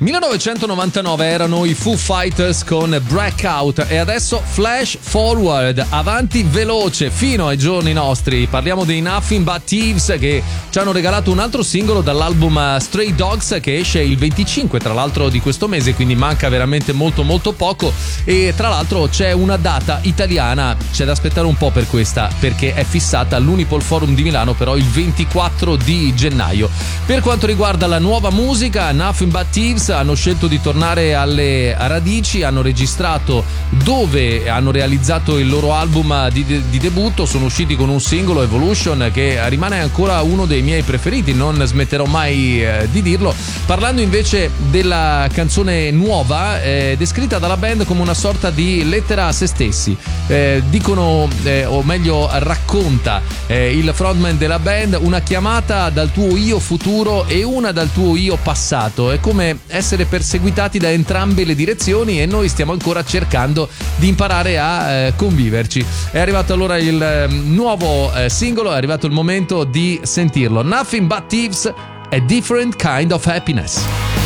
1999 erano i Foo Fighters con Breakout e adesso flash forward, avanti veloce fino ai giorni nostri. Parliamo dei Nothing But Thieves che ci hanno regalato un altro singolo dall'album Stray Dogs che esce il 25 tra l'altro di questo mese, quindi manca veramente molto molto poco. E tra l'altro c'è una data italiana, c'è da aspettare un po' per questa perché è fissata all'Unipol Forum di Milano, però il 24 di gennaio. Per quanto riguarda la nuova musica, Nothing But Thieves hanno scelto di tornare alle radici, hanno registrato dove hanno realizzato il loro album di debutto, sono usciti con un singolo, Evolution, che rimane ancora uno dei miei preferiti, non smetterò mai di dirlo. Parlando invece della canzone nuova, descritta dalla band come una sorta di lettera a se stessi, dicono, o meglio racconta il frontman della band, una chiamata dal tuo io futuro e una dal tuo io passato. È come essere perseguitati da entrambe le direzioni e noi stiamo ancora cercando di imparare a conviverci. È arrivato allora il nuovo singolo, è arrivato il momento di sentirlo. Nothing But Thieves, A Different Kind of Happiness.